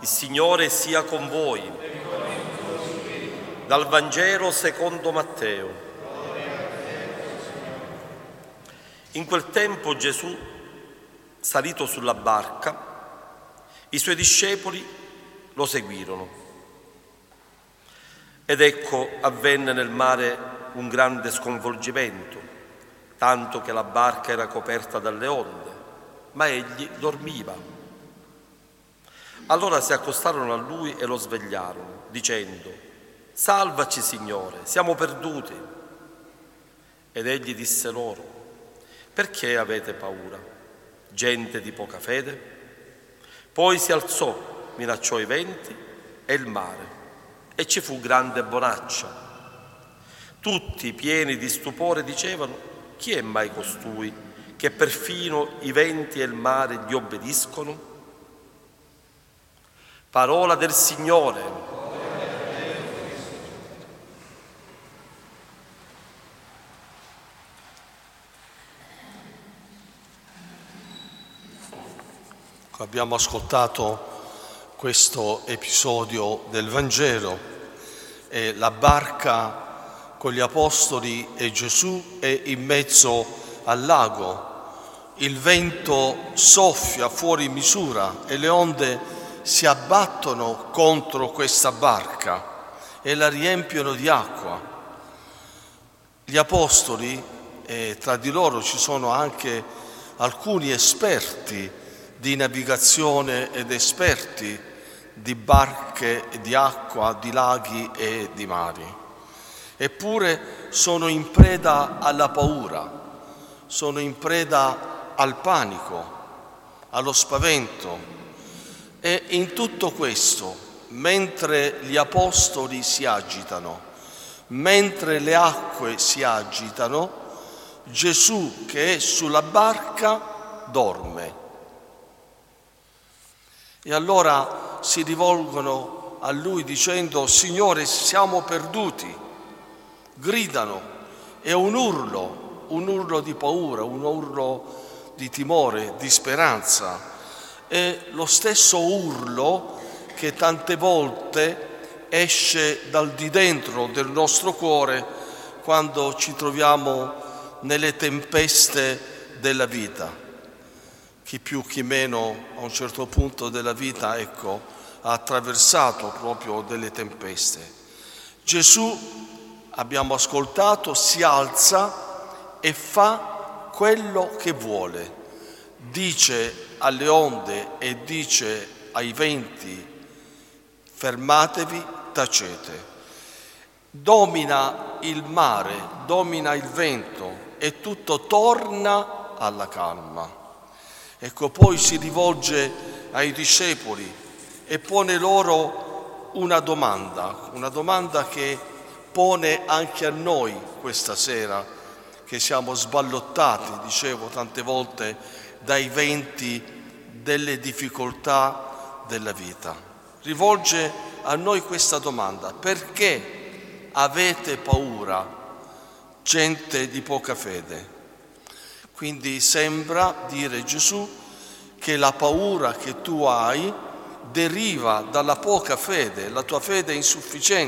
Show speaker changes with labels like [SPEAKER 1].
[SPEAKER 1] Il Signore sia con voi. Dal Vangelo secondo Matteo. In quel tempo Gesù, salito sulla barca, i suoi discepoli lo seguirono. Ed ecco, avvenne nel mare un grande sconvolgimento, tanto che la barca era coperta dalle onde, ma egli dormiva. Allora si accostarono a lui e lo svegliarono, dicendo: «Salvaci, Signore, siamo perduti!» Ed egli disse loro: «Perché avete paura, gente di poca fede?» Poi si alzò, minacciò i venti e il mare, e ci fu grande bonaccia. Tutti, pieni di stupore, dicevano: «Chi è mai costui che perfino i venti e il mare gli obbediscono?» Parola del Signore.
[SPEAKER 2] Abbiamo ascoltato questo episodio del Vangelo e la barca con gli apostoli e Gesù è in mezzo al lago. Il vento soffia fuori misura e le onde si abbattono contro questa barca e la riempiono di acqua. Gli apostoli, e tra di loro ci sono anche alcuni esperti di navigazione ed esperti di barche, di acqua, di laghi e di mari. Eppure sono in preda alla paura, sono in preda al panico, allo spavento. E in tutto questo, mentre gli apostoli si agitano, mentre le acque si agitano, Gesù che è sulla barca dorme. E allora si rivolgono a lui dicendo: «Signore, siamo perduti!» Gridano, è un urlo di paura, un urlo di timore, di speranza. È lo stesso urlo che tante volte esce dal di dentro del nostro cuore quando ci troviamo nelle tempeste della vita. Chi più, chi meno, a un certo punto della vita, ha attraversato proprio delle tempeste. Gesù, abbiamo ascoltato, si alza e fa quello che vuole. Dice alle onde e dice ai venti: fermatevi, tacete. Domina il mare, domina il vento e tutto torna alla calma. Ecco, poi si rivolge ai discepoli e pone loro una domanda che pone anche a noi questa sera, che siamo sballottati, dicevo tante volte, dai venti delle difficoltà della vita. Rivolge a noi questa domanda: perché avete paura, gente di poca fede? Quindi sembra dire Gesù che la paura che tu hai deriva dalla poca fede, la tua fede è insufficiente.